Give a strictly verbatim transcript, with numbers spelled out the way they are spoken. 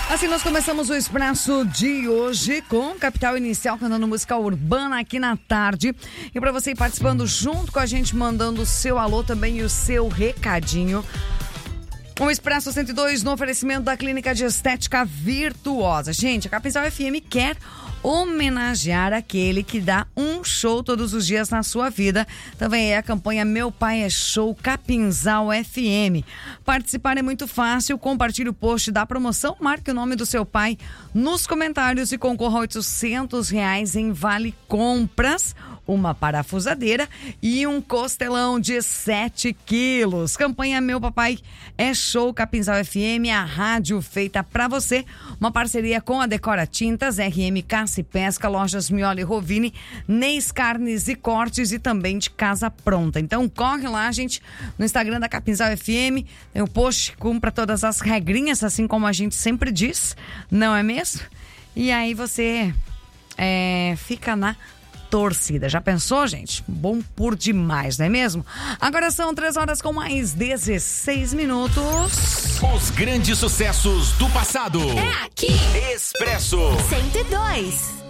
Assim nós começamos o Expresso de hoje com Capital Inicial cantando música urbana aqui na tarde. E para você ir participando junto com a gente, mandando o seu alô também e o seu recadinho. O Expresso cento e dois no oferecimento da Clínica de Estética Virtuosa. Gente, a Capinzal F M quer homenagear aquele que dá um show todos os dias na sua vida. Também é a campanha Meu Pai é Show Capinzal F M. Participar é muito fácil. Compartilhe o post da promoção, marque o nome do seu pai nos comentários e concorra a oitocentos reais em vale compras, uma parafusadeira e um costelão de sete quilos. Campanha Meu Papai é Show Capinzal F M, a rádio feita pra você. Uma parceria com a Decora Tintas, R M Caça e Pesca, Lojas Mioli e Rovini, Neis Carnes e Cortes e também de Casa Pronta. Então corre lá, gente, no Instagram da Capinzal F M, tem o post, cumpra todas as regrinhas, assim como a gente sempre diz, não é mesmo? E aí você é, fica na torcida. Já pensou, gente? Bom por demais, não é mesmo? Agora são três horas com mais dezesseis minutos. Os grandes sucessos do passado. É aqui. Expresso cento e dois.